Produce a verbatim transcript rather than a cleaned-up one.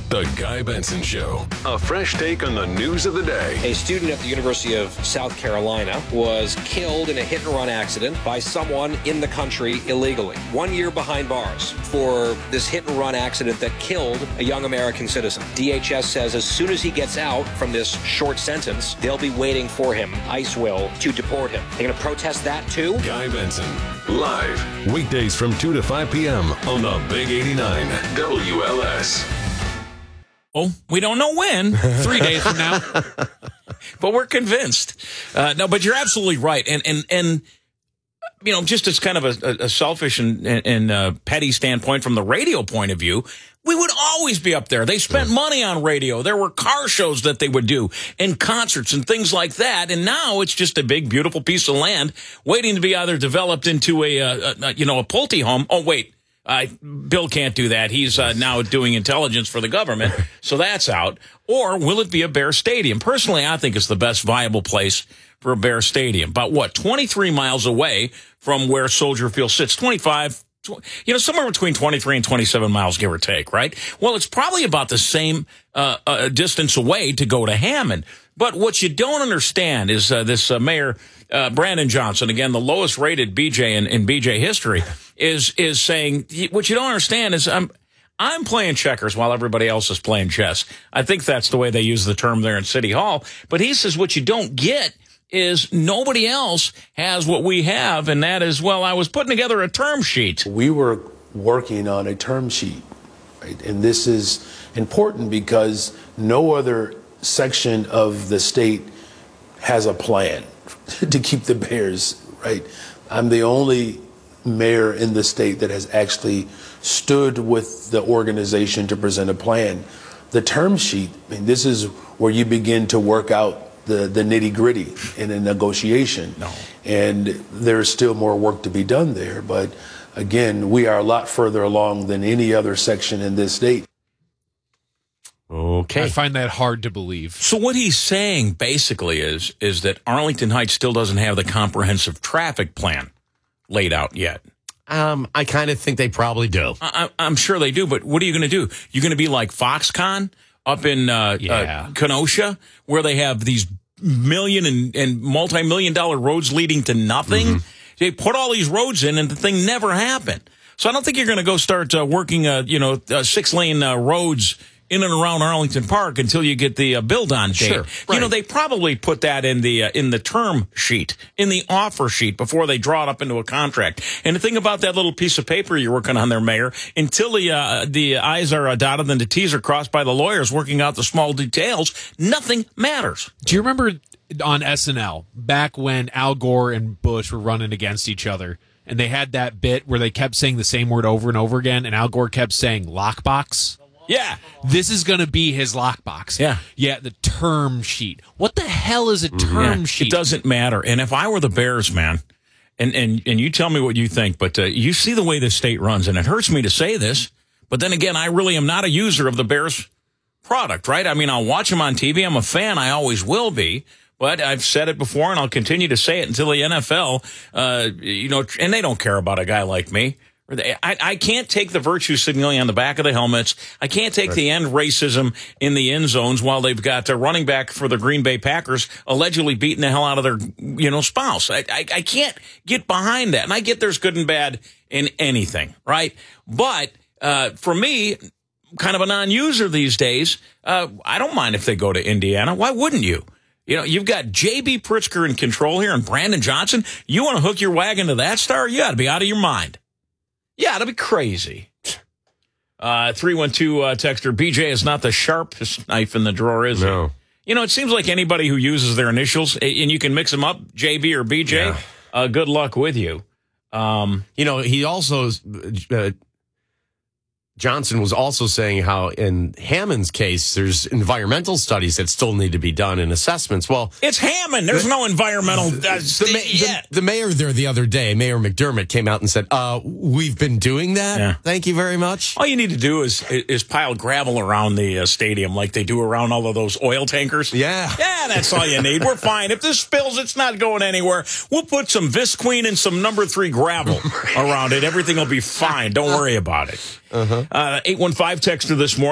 The Guy Benson Show. A fresh take on the news of the day. A student at the University of South Carolina was killed in a hit-and-run accident by someone in the country illegally. One year behind bars for this hit-and-run accident that killed a young American citizen. D H S says as soon as he gets out from this short sentence, they'll be waiting for him, ICE will, to deport him. They're going to protest that too? Guy Benson, live, weekdays from two to five p.m. on the Big eighty-nine W L S. Oh, we don't know when. Three days from now. But we're convinced. Uh, no, but you're absolutely right. And, and, and you know, just as kind of a, a selfish and, and uh, petty standpoint from the radio point of view, we would always be up there. They spent money on radio. There were car shows that they would do and concerts and things like that. And now it's just a big, beautiful piece of land waiting to be either developed into a, a, a you know, a Pulte home. Oh, wait. Uh, Bill can't do that. He's uh, now doing intelligence for the government, so that's out. Or will it be a Bear Stadium? Personally, I think it's the best viable place for a Bear Stadium. About, what, twenty-three miles away from where Soldier Field sits. twenty-five, you know, somewhere between twenty-three and twenty-seven miles, give or take, right? Well, it's probably about the same uh, uh, distance away to go to Hammond. But what you don't understand is uh, this uh, Mayor uh, Brandon Johnson, again, the lowest rated B J in, in B J history, is is saying, what you don't understand is I'm I'm playing checkers while everybody else is playing chess. I think that's the way they use the term there in City Hall. But he says what you don't get is nobody else has what we have, and that is, well, I was putting together a term sheet. We were working on a term sheet, right? And this is important because no other section of the state has a plan to keep the Bears, right? I'm the only mayor in the state that has actually stood with the organization to present a plan. The term sheet, I mean, this is where you begin to work out the, the nitty-gritty in a negotiation. No. And there's still more work to be done there. But again, we are a lot further along than any other section in this state. Okay. I find that hard to believe. So what he's saying basically is is that Arlington Heights still doesn't have the comprehensive traffic plan laid out yet. Um, I kind of think they probably do. I, I'm sure they do, but what are you going to do? You're going to be like Foxconn up in uh, Yeah. uh, Kenosha, where they have these million and, and multi-million dollar roads leading to nothing? Mm-hmm. They put all these roads in, and the thing never happened. So I don't think you're going to go start uh, working, uh, you know, uh, six-lane uh, roads in and around Arlington Park until you get the uh, build-on date. Sure, right. You know, they probably put that in the uh, in the term sheet, in the offer sheet before they draw it up into a contract. And the thing about that little piece of paper you're working on there, Mayor, until the uh, the I's are uh, dotted and the T's are crossed by the lawyers working out the small details, nothing matters. Do you remember on S N L back when Al Gore and Bush were running against each other, and they had that bit where they kept saying the same word over and over again, and Al Gore kept saying lockbox? Yeah. This is going to be his lockbox. Yeah. Yeah, the term sheet. What the hell is a term Yeah, sheet? it doesn't matter. And if I were the Bears, man, and, and, and you tell me what you think, but uh, you see the way the state runs, and it hurts me to say this, but then again, I really am not a user of the Bears product, right? I mean, I'll watch them on T V. I'm a fan. I always will be. But I've said it before, and I'll continue to say it until the N F L, uh, you know, and they don't care about a guy like me. I, I can't take the virtue signaling on the back of the helmets. I can't take right. the end racism in the end zones while they've got a running back for the Green Bay Packers allegedly beating the hell out of their, you know, spouse. I, I, I can't get behind that. And I get there's good and bad in anything, right? But uh, for me, kind of a non-user these days, uh, I don't mind if they go to Indiana. Why wouldn't you? You know, you've got J B. Pritzker in control here and Brandon Johnson. You want to hook your wagon to that star? You got to be out of your mind. Yeah, it'll be crazy. Uh, three one two uh, texter, B J is not the sharpest knife in the drawer, is No. it? You know, it seems like anybody who uses their initials, and you can mix them up, J B or B J, Yeah. uh, good luck with you. Um, You know, he also, uh, Johnson was also saying how in Hammond's case, there's environmental studies that still need to be done and assessments. Well, it's Hammond. There's no environmental uh, the, st- ma- yet. the, the mayor there the other day, Mayor McDermott, came out and said, uh, we've been doing that. Yeah. Thank you very much. All you need to do is is pile gravel around the uh, stadium like they do around all of those oil tankers. Yeah. Yeah, that's all you need. We're fine. If this spills, it's not going anywhere. We'll put some Visqueen and some number three gravel around it. Everything will be fine. Don't worry about it. Uh-huh. Uh, eight one five texter this morning.